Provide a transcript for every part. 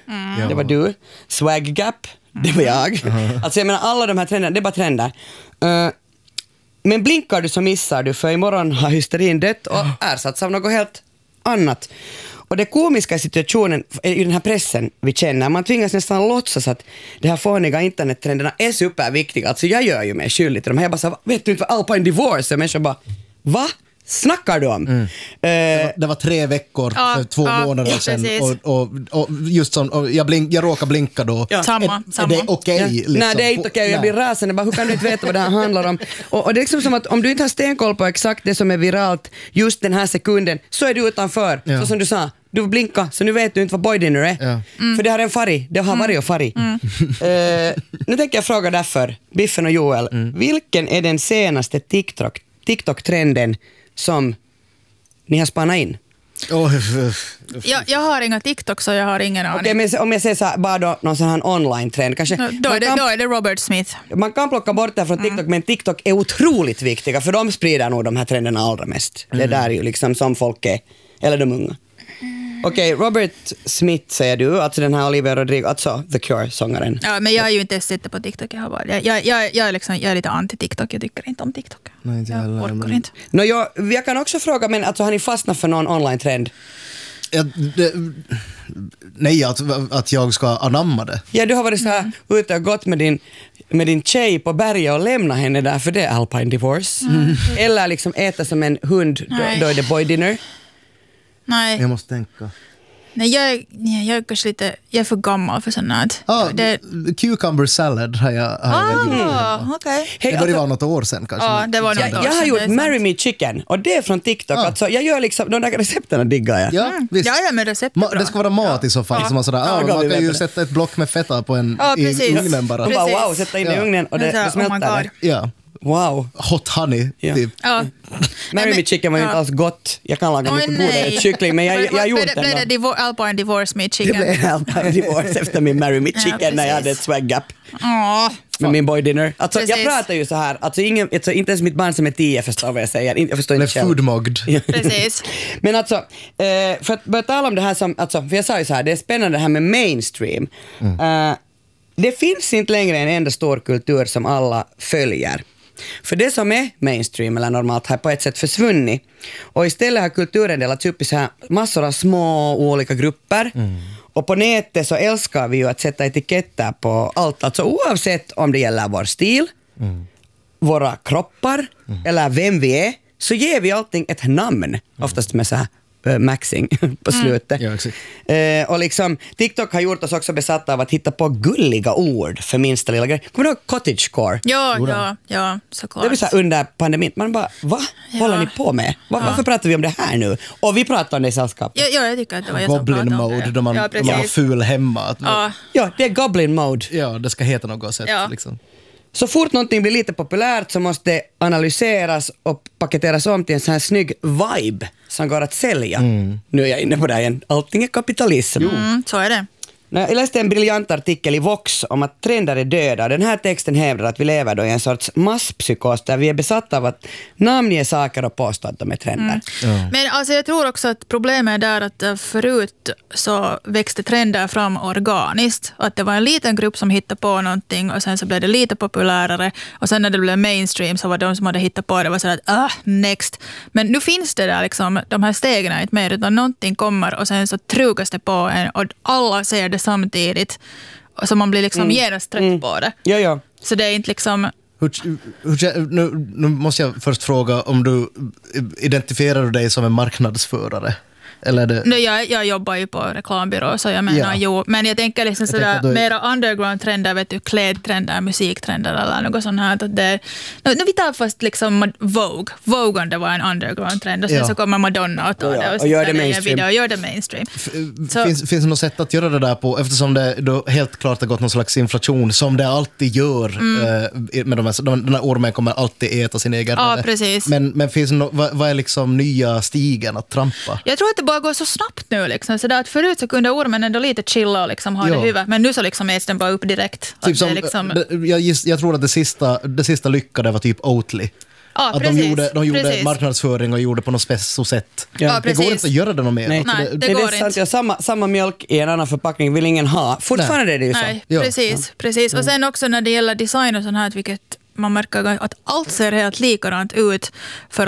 Det var du. Swag Gap, det var jag. Alltså jag menar alla de här trenderna, det är bara trender. Men blinkar du så missar du, för imorgon har hysterin dött och ersatts av något helt annat. Och det komiska situationen i den här pressen vi känner, man tvingas nästan låtsas att det här fåniga internettrenderna är superviktiga. Alltså jag gör ju mig skyldig till de här. Jag bara så, vet du inte vad Alpine Divorce är? Människor bara, va? Snackar du om? Det var 3 veckor för 2 månader sedan och just som jag råkar blinka då. Samma. Är det okej? Liksom? Nej, det är inte okej. Jag blir rasande. Bara, hur kan du inte veta vad det här handlar om? Och det är liksom som att om du inte har stenkoll på exakt det som är viralt just den här sekunden, så är du utanför. Så som du sa, du blinkar, så nu vet du inte vad boy dinner är. För det har en färg. Det har varit och färg. Nu tänker jag fråga därför, Biffen och Joel, vilken är den senaste TikTok-trenden som ni har spannat in? Jag har inga TikTok, så jag har ingen aning. Okej, men om jag säger så här, bara då någon sån här online-trend kanske. Då är det Robert Smith. Man kan plocka bort det från TikTok, men TikTok är otroligt viktiga, för de sprider nog de här trenderna allra mest. Det där är ju liksom som folk är, eller de unga. Okej, Robert Smith säger du, alltså den här Olivia Rodrigo, alltså The Cure-sångaren. Ja, men jag är ju inte ens sitter på TikTok. Jag är lite anti-TikTok, jag tycker inte om TikTok. Nej, inte heller, jag orkar inte. Jag kan också fråga, men alltså, har ni fastnat för någon online-trend? Nej, att jag ska anamma det. Ja, du har varit så här ute och gått med din tjej på berget och lämna henne där, för det är Alpine Divorce. Eller liksom äta som en hund, då är det boy dinner. Nej. Jag måste tänka. Nej, jag är kanske lite, jag är för gammal för sånt här. Cucumber salad har jag gjort. Okej. Hey, det var något år sedan kanske. Ja, det var något år sedan. Jag har gjort Marry Me Chicken, och det är från TikTok. Alltså, jag gör liksom, de där recepterna diggar jag. Ja, visst. Ja, men recept är bra. Det ska vara mat i så fall. Som man sådär, man kan ju sätta ett block med feta på i ugnen bara. Wow, sätta in i ugnen och det smälter. Ja. Wow. Hot honey, typ. Ja. Marry Me Chicken var ju inte alls gott. Jag kan laga mycket godare kyckling, men jag gjorde det. Blev det Alpine Divorce Me Chicken? Det blev Alpine Divorce efter min Marry Me Chicken när jag hade ett swag gap. Med min boy dinner. Alltså, jag pratar ju så här, alltså, inte ens mitt barn som är 10 förstår vad jag säger. Jag förstår inte själv. Foodmogged. Precis. Men alltså, för att börja tala om det här som, alltså, för jag sa ju så här, det är spännande det här med mainstream. Det finns inte längre en enda stor kultur som alla följer. För det som är mainstream eller normalt har på ett sätt försvunnit. Och istället har kulturen delats upp i så här massor av små olika grupper. Och på nätet så älskar vi ju att sätta etiketter på allt. Alltså oavsett om det gäller vår stil, våra kroppar eller vem vi är, så ger vi allting ett namn. Oftast med så här maxing på slutet. Och liksom TikTok har gjort oss också besatta av att hitta på gulliga ord för minsta lilla grej. Kommer du ihåg cottagecore? Ja, såklart. Det blir så här under pandemin. Man bara, vad håller ni på med? Varför pratar vi om det här nu? Och vi pratar om det i sällskap. Ja, jag tycker att det var jag som Goblin pratade om mode, det. då man var ful hemma. Ja, det är goblin mode. Ja, det ska heta något sätt. Liksom. Så fort någonting blir lite populärt så måste det analyseras och paketeras om till en sån här snygg vibe som går att sälja. Nu är jag inne på det igen. Allting är kapitalism. Så är det. Jag läste en briljant artikel i Vox om att trender är döda. Den här texten hävdar att vi lever då i en sorts masspsykos där vi är besatta av att namnge saker och påstå att de är trender. Men alltså, jag tror också att problemet är där att förut så växte trender fram organiskt. Att det var en liten grupp som hittade på någonting och sen så blev det lite populärare. Och sen när det blev mainstream så var de som hade hittat på det var så att next. Men nu finns det där liksom, de här stegen är inte mer, utan någonting kommer och sen så trugas det på en och alla ser det samtidigt. Och så man blir liksom genast trött på det. Ja. Så det är inte liksom... Nu måste jag först fråga om du identifierar dig som en marknadsförare? Eller det... Nej, jag jobbar ju på reklambyrå, så jag menar men jag tänker liksom sådär mera underground-trender, vet du, klädtrender, musiktrender eller något sånt här. Att det, vi tar fast liksom Vogue, det var en underground-trend och sen så kommer Madonna och tar det och gör det mainstream. Gör det mainstream. Finns det något sätt att göra det där på, eftersom det då helt klart har gått någon slags inflation som det alltid gör med den här ormen kommer alltid äta sin egen. Ja, precis. Men finns det vad är liksom nya stigen att trampa? Jag tror att det bara går så snabbt nu liksom, så där att förut så kunde ormen ändå lite chilla och liksom ha det huvudet, men nu så liksom äts den bara upp direkt. Typ som, liksom... jag tror att det sista lyckade var typ Oatly. Ja, att precis, de gjorde precis. marknadsföring och gjorde på något speciellt. Ja, det precis. går inte att göra det något mer. Nej, det går är sant. inte. Ja, samma mjölk i en annan förpackning vill ingen ha. Fortfarande är det ju så. Nej, Ja. precis. Och sen också när det gäller design och sånt här, vilket man märker att allt ser helt likadant ut för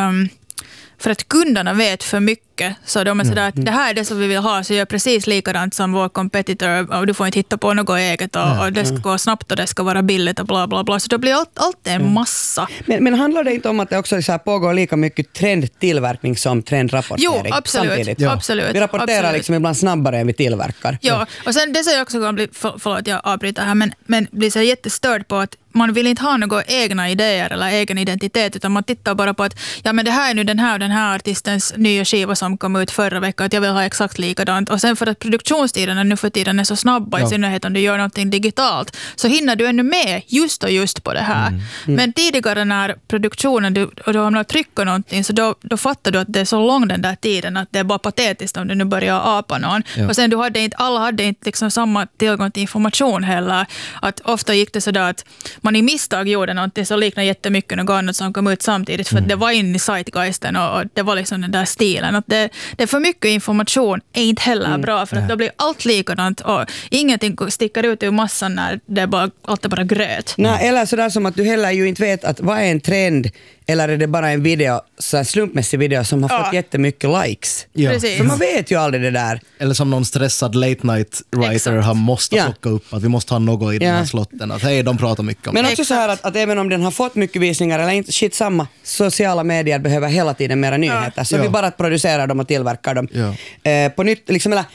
att kunderna vet för mycket. Så de är sådär att det här är det som vi vill ha, så gör precis likadant som vår competitor och du får inte hitta på något eget och det ska gå snabbt och det ska vara billigt och bla bla bla. Så då blir allt en massa. Men handlar det inte om att det också så här pågår lika mycket trendtillverkning som trendrapportering? Jo, absolut. Samtidigt? Ja. Absolut. Vi rapporterar absolut. liksom ibland snabbare än vi tillverkar. Ja, och sen det som jag också kan bli, förlåt jag avbryter här, men blir så jättestörd på att man vill inte ha några egna idéer eller egen identitet, utan man tittar bara på att ja, men det här är nu den här artistens nya skiva som kom ut förra veckan, att jag vill ha exakt likadant. Och sen för att produktionstiderna nu för tiden är så snabba, i synnerhet om du gör någonting digitalt, så hinner du ännu med just på det här. Men tidigare när produktionen, du har tryckt någonting, så då fattar du att det är så lång den där tiden att det är bara patetiskt om du nu börjar apa någon. Ja. Och sen alla hade inte liksom samma tillgång till information heller. Att ofta gick det sådär att man i misstag gjorde någonting så liknar jättemycket något annat som kom ut samtidigt, för att det var in i zeitgeisten och det var liksom den där stilen. Att det är för mycket information är inte heller bra, för att då blir allt likadant och ingenting sticker ut ur massan när allt är bara gröt. Nej, eller sådär som att du heller ju inte vet att vad är en trend, eller är det bara en video, så en slumpmässig video som har fått jättemycket likes. Ja. Precis. För man vet ju aldrig det där. Eller som någon stressad late night writer Exakt. har måste plocka upp att vi måste ha något i den här slotten. Att hej, de pratar mycket om Men det. också så här att även om den har fått mycket visningar eller inte, shit samma, sociala medier behöver hela tiden mera nyheter. Så vi bara producerar dem och tillverkar dem på nytt, liksom, eller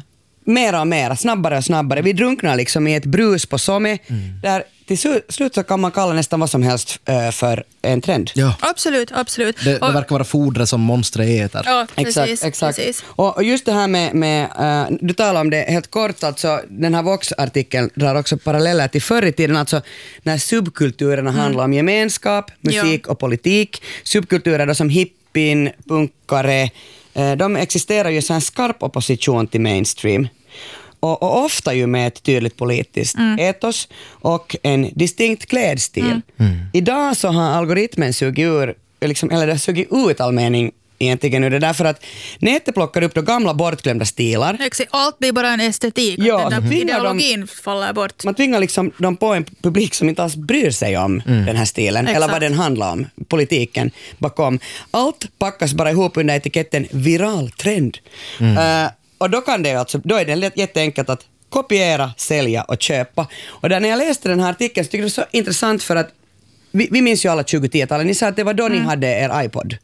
mera och mera, snabbare och snabbare. Vi drunknar liksom i ett brus på SOME, där till slut så kan man kalla nästan vad som helst för en trend. Ja. Absolut. Det verkar vara fodret som monstret äter. Ja, precis. Exakt. Precis. Och just det här med du talar om det helt kort, alltså den här Vox-artikeln drar också paralleller till förr i tiden, alltså när subkulturerna handlar om gemenskap, musik och politik. Subkulturer då som hippin, punkare, de existerar ju som en skarp opposition till mainstream. Och ofta ju med ett tydligt politiskt etos och en distinkt klädstil. Idag så har algoritmen sugit ur, liksom, eller det har sugit ut all mening egentligen nu. Det är därför att nätet plockar upp de gamla bortglömda stilar. Allt blir bara en estetik. Ja, den där ideologin faller bort. Man tvingar liksom dem på en publik som inte alls bryr sig om den här stilen, eller vad den handlar om, politiken bakom. Allt packas bara ihop under etiketten viral trend. Och då då är det jätteenkelt att kopiera, sälja och köpa. Och där när jag läste den här artikeln så tycker jag det var så intressant, för att vi minns ju alla 2010-talet. Ni sa att det var då ni hade er iPod.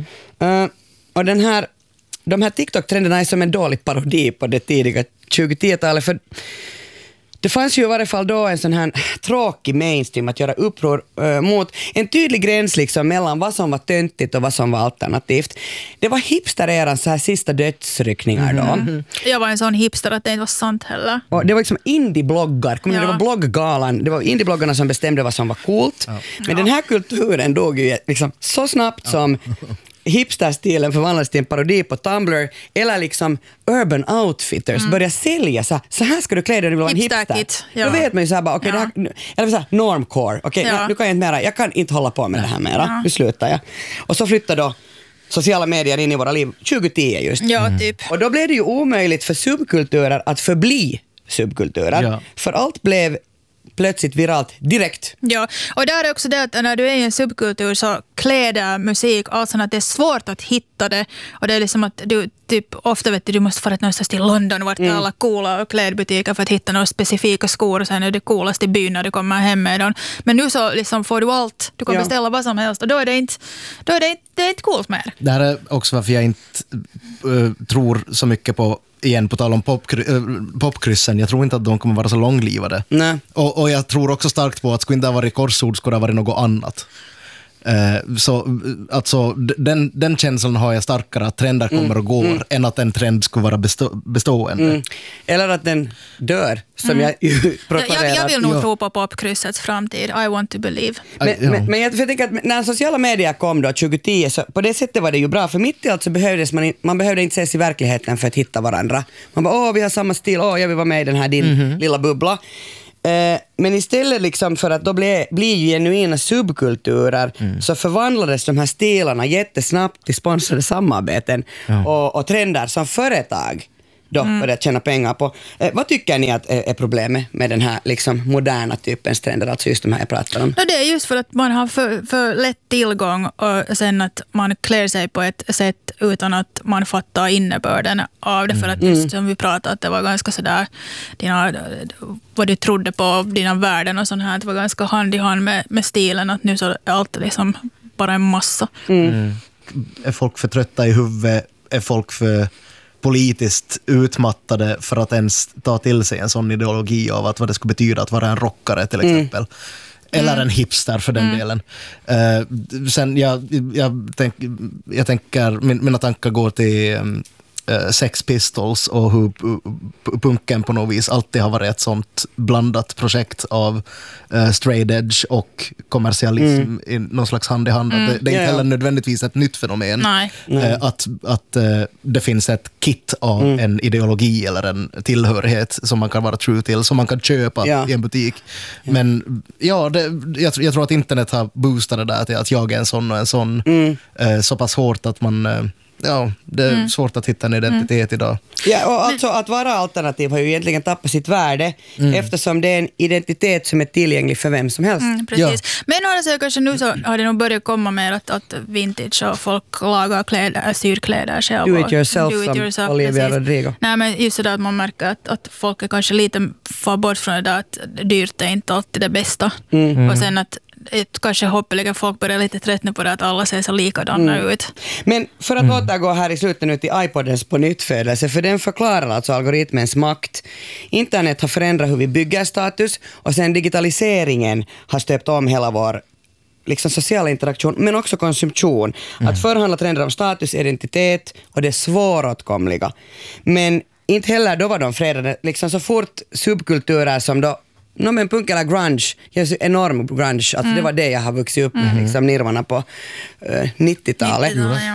Och de här TikTok-trenderna är som en dålig parodi på det tidiga 2010-talet, för det fanns ju i varje fall då en sån här tråkig mainstream att göra uppror mot, en tydlig gräns liksom mellan vad som var töntigt och vad som var alternativt. Det var hipster-erans så här sista dödsryckningar då. Jag var en sån hipster att det inte var sant heller. Och det var liksom indie-bloggar, det var blogggalan, det var indie-bloggarna som bestämde vad som var coolt. Men den här kulturen dog ju liksom så snabbt som hipsterstilen förvandlades till en parodi på Tumblr, eller liksom Urban Outfitters börjar sälja så här ska du klä dig, du vill vara en hipster. Då vet man ju så här bara, okej, eller så här normcore, okej, nu kan jag inte mera, jag kan inte hålla på med det här mera, nu slutar jag. Och så flyttar då sociala medier in i våra liv 2010 just. Ja, typ. Och då blev det ju omöjligt för subkulturer att förbli subkulturer, för allt blev plötsligt viralt direkt. Ja, och där är också det att när du är i en subkultur så kläder, musik, allt sånt, att det är svårt att hitta det. Och det är liksom att du typ ofta vet du måste fara någonstans till London vart det är alla coola klädbutiker för att hitta några specifika skor, och sen är det coolast i byn när du kommer hem med dem. Men nu så liksom får du allt, du kan beställa vad som helst och då är det inte coolt mer. Det här är också varför jag inte tror så mycket på, igen på tal om popkryssen, jag tror inte att de kommer vara så långlivade. Nej. Och jag tror också starkt på att skulle inte ha varit korsord, skulle det ha varit något annat. Så alltså, den känslan har jag starkare, att trender kommer och går än att en trend skulle vara bestående. Eller att den dör, som jag propagerar. Jag vill nog tro på popkryssets framtid. I want to believe. Men jag tänker att när sociala medier kom då 2010, så på det sättet var det ju bra, för mitt i allt så behövdes man behövde inte ses i verkligen för att hitta varandra. Man bara, vi har samma stil, jag vill vara med i den här din lilla bubbla. Men istället liksom för att då blir ju genuina subkulturer så förvandlades de här stilarna jättesnabbt till sponsrade samarbeten och trender som företag då börjar tjäna pengar på. Vad tycker ni att är problemet med den här liksom moderna typens trender, alltså just de här jag pratar om? Det är just för att man har för lätt tillgång och sen att man klär sig på ett sätt utan att man fattar innebörden av det. För att just som vi pratade, att det var ganska sådär vad du trodde på, dina värden och sånt här, det var ganska hand i hand med stilen, att nu så är allt liksom bara en massa. Är folk för trötta i huvudet? Är folk för politiskt utmattade för att ens ta till sig en sån ideologi av att vad det skulle betyda att vara en rockare till exempel. Eller en hipster för den delen. Sen jag tänker, mina tankar går till Sex Pistols och hur punken på något vis alltid har varit ett sånt blandat projekt av straight edge och kommersialism i någon slags hand i hand. Det är inte heller nödvändigtvis ett nytt fenomen. Att det finns ett kit av en ideologi eller en tillhörighet som man kan vara true till, som man kan köpa i en butik. Men jag tror att internet har boostat det där till att jag är en sån och en sån så pass hårt att man det är svårt att hitta en identitet idag. Ja, och alltså att vara alternativ har ju egentligen tappat sitt värde eftersom det är en identitet som är tillgänglig för vem som helst. Precis. Men alltså, kanske nu så har det nog börjat komma mer att vintage och folk lagar kläder, syrkläder själv. Do it yourself, som Olivia Rodrigo. Nej, men just det att man märker att folk är kanske lite far bort från det där att dyrt är inte alltid det bästa. Och sen att kanske hoppeliga folk börjar lite tröttna på det att alla ser så likadana ut. Men för att återgå här i slutet nu till iPodens på nyttfödelse, för den förklarar alltså algoritmens makt. Internet har förändrat hur vi bygger status och sen digitaliseringen har stöpt om hela vår liksom social interaktion, men också konsumtion. Att förhandla trender om status, identitet och det svåråtkomliga. Men inte heller då var de fredade. Liksom så fort subkulturer som då men punk eller grunge, jag är så enorm grunge, alltså det var det jag har vuxit upp med, liksom Nirvana på 90-talet.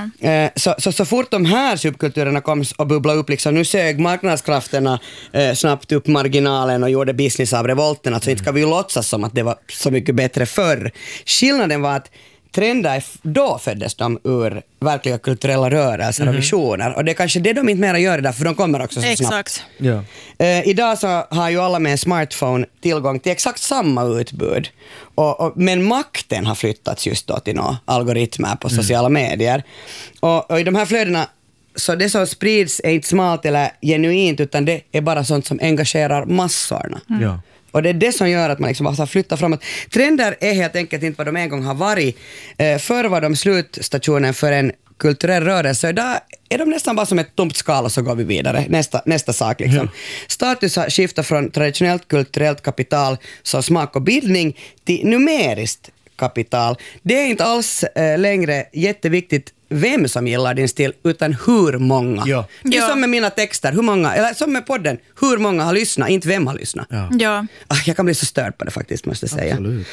Så fort de här subkulturerna kom och bubblade upp, liksom, nu sög marknadskrafterna snabbt upp marginalen och gjorde business av revolten, alltså inte ska vi ju låtsas som att det var så mycket bättre förr. Skillnaden var att trender, då föddes de ur verkliga kulturella rörelser och visioner. Och det är kanske det de inte mer gör idag, för de kommer också så snabbt. Ja. Idag så har ju alla med en smartphone tillgång till exakt samma utbud. Men makten har flyttats just då till några algoritmer på sociala medier. Och i de här flödena, så det som sprids är inte smalt eller genuint, utan det är bara sånt som engagerar massorna. Ja. Och det är det som gör att man liksom har flyttat framåt. Trender är helt enkelt inte vad de en gång har varit. Förr var de slutstationen för en kulturell rörelse. Idag är de nästan bara som ett tomt skal och så går vi vidare. Nästa sak liksom. Status har skiftat från traditionellt kulturellt kapital som smak och bildning till numeriskt kapital. Det är inte alls längre jätteviktigt vem som gillar din stil, utan hur många. Ja. Det är som med mina texter, hur många, eller som med podden, hur många har lyssnat, inte vem har lyssnat. Ja. Jag kan bli så störd på det faktiskt, måste jag säga. Absolut.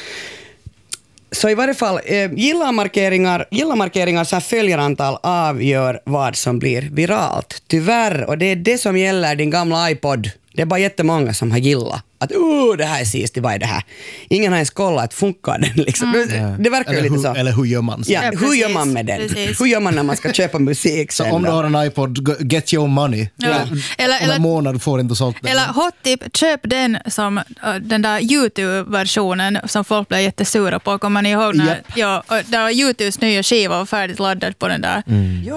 Så i varje fall, gilla-markeringar så här följarantal avgör vad som blir viralt. Tyvärr, och det är det som gäller din gamla iPod. Det är bara jättemånga som har gillat att det här är sist, vad är det här? Ingen har ens kollat att funkar den liksom. Det verkar ju lite så. Eller hur gör man? Ja, hur gör man med den? Hur gör man när man ska köpa musik? Så om du har en iPod, get your money. Eller en månad får inte sålt den. Eller hot tip, köp den som den där YouTube-versionen som folk blev jättesura på. Kommer ni ihåg när där YouTubes nya skiva var färdigt laddad på den där?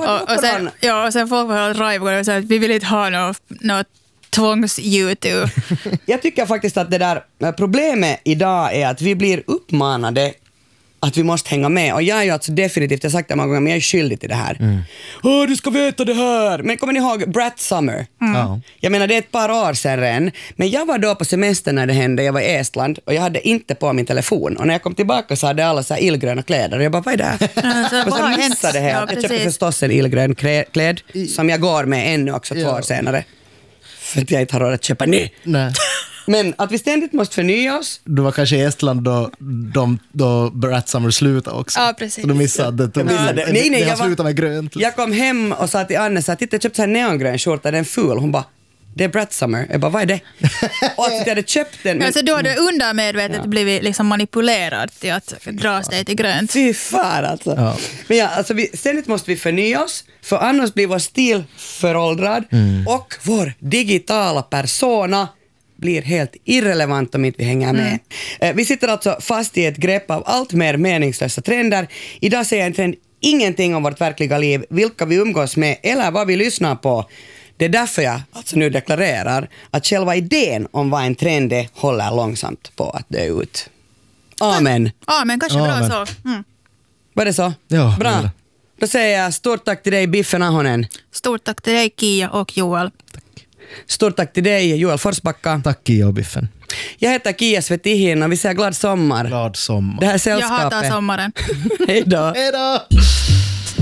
Och sen folk var rajvgårda och sa att vi vill inte ha något tvångs-YouTube. Jag tycker faktiskt att det där problemet idag är att vi blir uppmanade att vi måste hänga med. Och jag är ju alltså definitivt, jag har sagt det många gånger, men jag är skyldig till det här. Du ska veta det här. Men kommer ni ihåg Brat Summer? Jag menar, det är ett par år sedan redan. Men jag var då på semester när det hände. Jag var i Estland och jag hade inte på min telefon. Och när jag kom tillbaka så hade alla så här illgröna kläder. Och jag bara, vad är det här? Och så missade det här. Jag köpte förstås en illgrön kläd som jag går med ännu också 2 år senare. För att jag inte har råd att köpa ny. Nej. Men att vi ständigt måste förnya oss. Du var kanske i Estland då Brat Summer slutade också. Ja, precis. Så du missade det. Nej, jag slutade med grönt. Jag kom hem och sa till Anne, titta, jag köpte en neongrön skjorta, den är ful. Hon bara, det är Brat Summer. Jag bara, vad är det? Och att jag hade köpt den. Men, Alltså då hade undermedvetet blivit liksom manipulerad till att dra sig till grönt. fy fan alltså. Ja. Men ja, alltså ständigt måste vi förnya oss, för annars blir vår stil föråldrad och vår digitala persona blir helt irrelevant om inte vi hänger med. Vi sitter alltså fast i ett grepp av allt mer meningslösa trender. Idag säger en trend ingenting om vårt verkliga liv, vilka vi umgås med eller vad vi lyssnar på. Det är därför jag alltså nu deklarerar att själva idén om vad en trend är håller långsamt på att dö ut. Amen. Men kanske Amen. bra så. Var det så? Ja, Bra. det är det. Då säger jag stort tack till dig, Biffen Ahonen. Stort tack till dig, Kia och Joel. Stort tack till dig, Joel Forsbacka. Tack Kia och Biffen. Jag heter Kia Svetihin och vi säger glad sommar. Glad sommar. Det här Jag sällskapet. hatar sommaren. Hej då. Hej då!